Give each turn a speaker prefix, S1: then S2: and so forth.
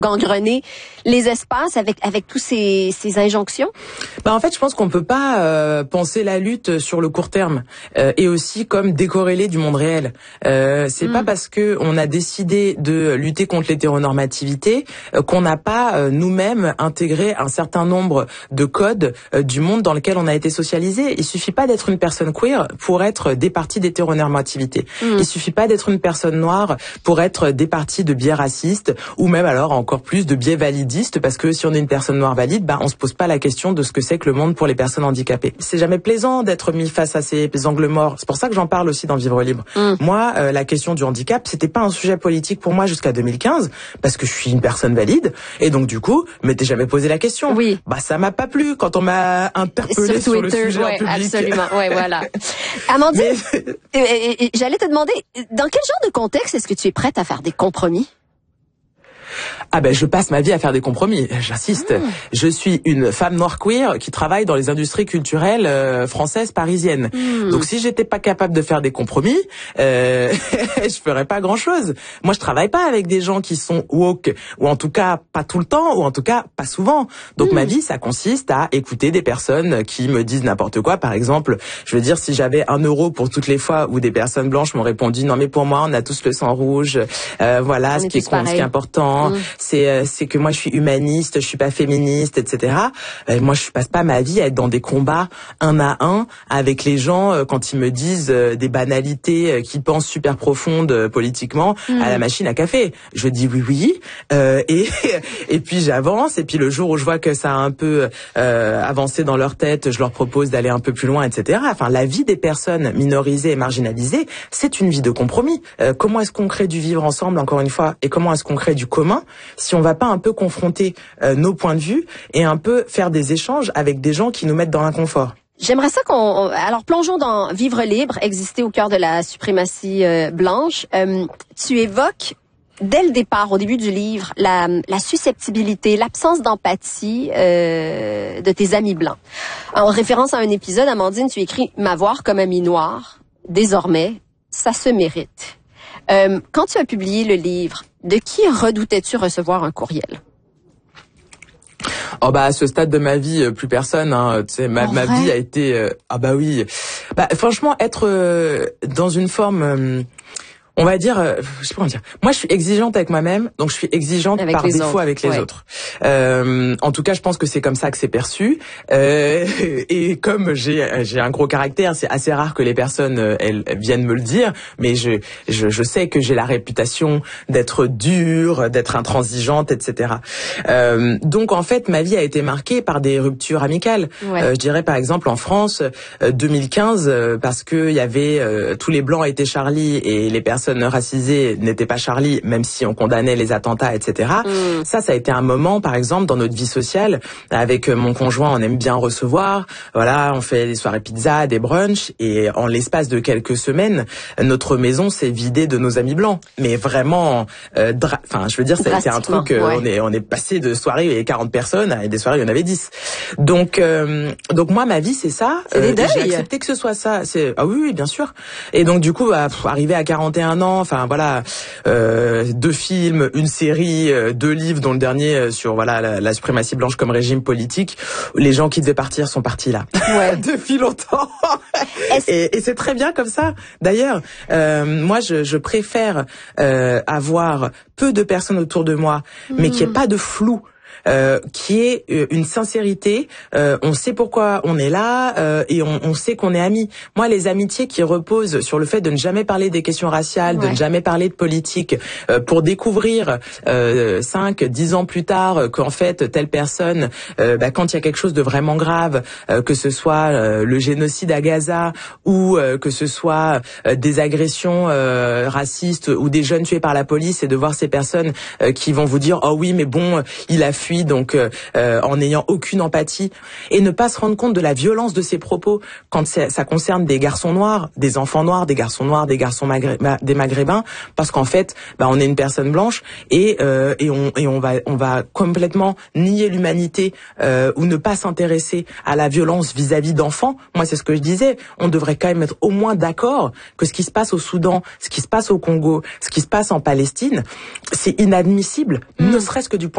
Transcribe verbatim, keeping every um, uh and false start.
S1: gangrener les espaces avec avec tous ces ces injonctions?
S2: Bah en fait, je pense qu'on peut pas euh, penser la lutte sur le court terme euh, et aussi comme décorrélée du monde réel. Euh, c'est mm. pas parce que on a décidé de lutter contre l'hétéronormativité euh, qu'on n'a pas euh, nous-mêmes intégré un certain nombre de codes euh, du monde dans lequel on a été socialisé. Il suffit pas d'être une personne queer pour être départie d'hétéronormativité. Mm. Il suffit pas d'être une personne noire pour être départie de biais racistes ou même alors encore plus de biais validistes, parce que si on est une personne noire valide, bah on se pose pas la question de ce que c'est que le monde pour les personnes handicapées. C'est jamais plaisant d'être mis face à ces angles morts. C'est pour ça que j'en parle aussi dans Vivre libre. Mm. Moi, euh, la question du handicap, c'était pas un sujet politique pour moi jusqu'à deux mille quinze, parce que je suis une personne valide, et donc du coup, je m'étais jamais posé la question.
S1: Oui.
S2: Bah ça m'a pas plu quand on m'a interpellé sur,
S1: sur,
S2: sur le sujet
S1: ouais,
S2: en public.
S1: Absolument, ouais, voilà. Amandine, Mais... j'allais te demander, dans quel genre de contexte est-ce que tu es prête à faire des compromis?
S2: Ah ben je passe ma vie à faire des compromis, j'insiste. Mmh. Je suis une femme noire queer qui travaille dans les industries culturelles euh, françaises parisiennes. Mmh. Donc si j'étais pas capable de faire des compromis, euh, je ferais pas grand-chose. Moi je travaille pas avec des gens qui sont woke, ou en tout cas pas tout le temps, ou en tout cas pas souvent. Donc mmh. ma vie ça consiste à écouter des personnes qui me disent n'importe quoi. Par exemple, je veux dire, si j'avais un euro pour toutes les fois où des personnes blanches m'ont répondu non mais pour moi on a tous le sang rouge, euh, voilà on ce qui est, ce qui est important. Mmh. C'est c'est que moi je suis humaniste, je suis pas féministe, et cetera. Euh, moi je passe pas ma vie à être dans des combats un à un avec les gens euh, quand ils me disent euh, des banalités euh, qu'ils pensent super profondes euh, politiquement mmh. à la machine à café. Je dis oui oui euh, et et puis j'avance et puis le jour où je vois que ça a un peu euh, avancé dans leur tête, je leur propose d'aller un peu plus loin, et cetera. Enfin la vie des personnes minorisées et marginalisées, c'est une vie de compromis. Euh, comment est-ce qu'on crée du vivre ensemble encore une fois et comment est-ce qu'on crée du commun si on va pas un peu confronter euh, nos points de vue et un peu faire des échanges avec des gens qui nous mettent dans l'inconfort?
S1: J'aimerais ça qu'on... Alors, plongeons dans Vivre libre, exister au cœur de la suprématie euh, blanche. Euh, tu évoques, dès le départ, au début du livre, la, la susceptibilité, l'absence d'empathie euh, de tes amis blancs. En référence à un épisode, Amandine, tu écris « M'avoir comme ami noir, désormais, ça se mérite ». Euh, quand tu as publié le livre, de qui redoutais-tu recevoir un courriel?
S2: Oh bah à ce stade de ma vie, plus personne. Hein. Tu sais, ma,
S1: oh,
S2: ma vie a été euh, ah bah oui. Bah franchement, être euh, dans une forme. Euh, On va dire, euh, je sais pas comment dire. Moi, je suis exigeante avec moi-même, donc je suis exigeante
S1: avec
S2: par défaut
S1: autres.
S2: avec les
S1: ouais.
S2: autres. Euh, en tout cas, je pense que c'est comme ça que c'est perçu. Euh, et comme j'ai j'ai un gros caractère, c'est assez rare que les personnes euh, elles viennent me le dire, mais je je, je sais que j'ai la réputation d'être dure, d'être intransigeante, et cetera. Euh, donc en fait, ma vie a été marquée par des ruptures amicales.
S1: Ouais.
S2: Euh, je dirais par exemple en France, euh, deux mille quinze, euh, parce que il y avait euh, tous les blancs étaient Charlie et les personnes racisées n'étaient pas Charlie, même si on condamnait les attentats, et cetera. Mm. Ça, ça a été un moment, par exemple, dans notre vie sociale. Avec mon conjoint, on aime bien recevoir. Voilà, on fait des soirées pizza, des brunchs, et en l'espace de quelques semaines, notre maison s'est vidée de nos amis blancs. Mais vraiment, euh, dra- enfin, je veux dire, ça a été un truc. Euh,
S1: ouais.
S2: On est, on est passé de soirées où il y avait quarante personnes à des soirées où il y en avait dix. Donc, euh, donc moi, ma vie, c'est ça.
S1: C'est des
S2: euh,
S1: deuils.
S2: J'ai accepté que ce soit ça. C'est ah oui, oui, bien sûr. Et donc du coup, bah, pff, arrivé à quarante et un ans, enfin voilà, euh, deux films, une série, euh, deux livres, dont le dernier euh, sur voilà la, la suprématie blanche comme régime politique. Les gens qui devaient partir sont partis là,
S1: ouais.
S2: depuis longtemps. et, et c'est très bien comme ça. D'ailleurs, euh, moi je, je préfère euh, avoir peu de personnes autour de moi, mmh. mais qu'il n'y ait pas de flou. Euh, qui est euh, une sincérité, euh, on sait pourquoi on est là euh, et on, on sait qu'on est amis. Moi, les amitiés qui reposent sur le fait de ne jamais parler des questions raciales, ouais. de ne jamais parler de politique, euh, pour découvrir euh, cinq, dix ans plus tard qu'en fait telle personne, euh, bah, quand il y a quelque chose de vraiment grave, euh, que ce soit euh, le génocide à Gaza ou euh, que ce soit euh, des agressions euh, racistes ou des jeunes tués par la police, et de voir ces personnes euh, qui vont vous dire oh oui mais bon il a fui donc euh, euh, en n'ayant aucune empathie, et ne pas se rendre compte de la violence de ses propos quand ça concerne des garçons noirs, des enfants noirs, des garçons noirs, des garçons magré- des maghrébins, parce qu'en fait bah, on est une personne blanche et euh, et on et on va on va complètement nier l'humanité euh, ou ne pas s'intéresser à la violence vis-à-vis d'enfants. Moi c'est ce que je disais, on devrait quand même être au moins d'accord que ce qui se passe au Soudan, ce qui se passe au Congo, ce qui se passe en Palestine, c'est inadmissible, mmh. ne serait-ce que du point